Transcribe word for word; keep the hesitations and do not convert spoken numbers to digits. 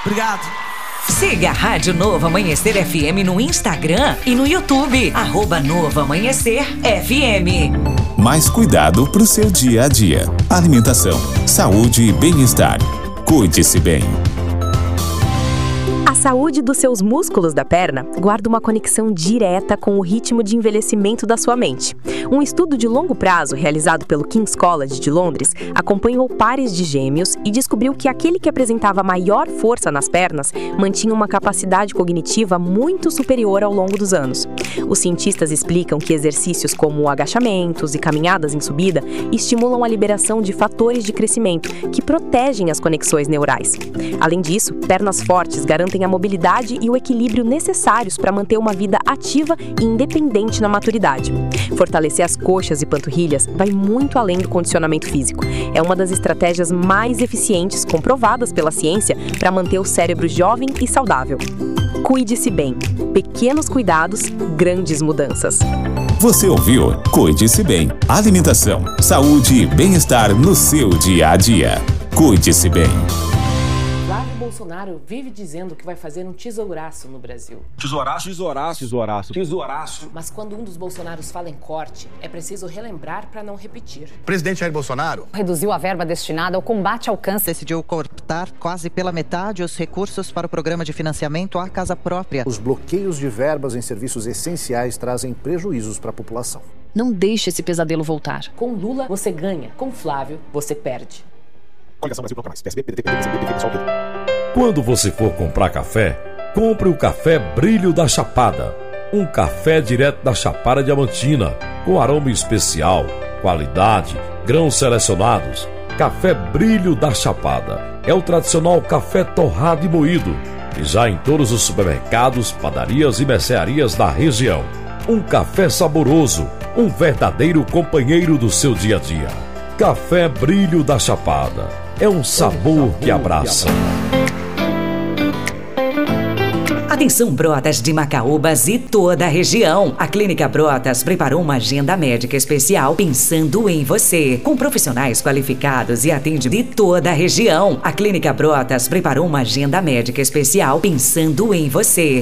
Obrigado. Siga a Rádio Novo Amanhecer F M no Instagram e no YouTube. Arroba Novo Amanhecer F M. Mais cuidado pro seu dia a dia. Alimentação, saúde e bem-estar. Cuide-se bem. A saúde dos seus músculos da perna guarda uma conexão direta com o ritmo de envelhecimento da sua mente. Um estudo de longo prazo realizado pelo King's College de Londres acompanhou pares de gêmeos e descobriu que aquele que apresentava maior força nas pernas mantinha uma capacidade cognitiva muito superior ao longo dos anos. Os cientistas explicam que exercícios como agachamentos e caminhadas em subida estimulam a liberação de fatores de crescimento que protegem as conexões neurais. Além disso, pernas fortes garantem a mobilidade e o equilíbrio necessários para manter uma vida ativa e independente na maturidade. Fortalecer as coxas e panturrilhas vai muito além do condicionamento físico. É uma das estratégias mais eficientes comprovadas pela ciência para manter o cérebro jovem e saudável. Cuide-se bem. Pequenos cuidados, grandes mudanças. Você ouviu? Cuide-se bem. Alimentação, saúde e bem-estar no seu dia a dia. Cuide-se bem. Bolsonaro vive dizendo que vai fazer um tesouraço no Brasil. Tesouraço? Tesouraço. Tesouraço. Tesouraço. Mas quando um dos Bolsonaros fala em corte, é preciso relembrar para não repetir. O presidente Jair Bolsonaro reduziu a verba destinada ao combate ao câncer. Decidiu cortar quase pela metade os recursos para o programa de financiamento à casa própria. Os bloqueios de verbas em serviços essenciais trazem prejuízos para a população. Não deixe esse pesadelo voltar. Com Lula, você ganha. Com Flávio, você perde. Coligação Brasil Proclamais. P S B, P D T, P D T, P D T, P D T. Quando você for comprar café, compre o Café Brilho da Chapada. Um café direto da Chapada Diamantina, com aroma especial, qualidade, grãos selecionados. Café Brilho da Chapada é o tradicional café torrado e moído, e já em todos os supermercados, padarias e mercearias da região. Um café saboroso, um verdadeiro companheiro do seu dia a dia. Café Brilho da Chapada é um sabor que abraça. Atenção, Brotas de Macaúbas e toda a região. A Clínica Brotas preparou uma agenda médica especial pensando em você, com profissionais qualificados e atende de toda a região. A Clínica Brotas preparou uma agenda médica especial pensando em você.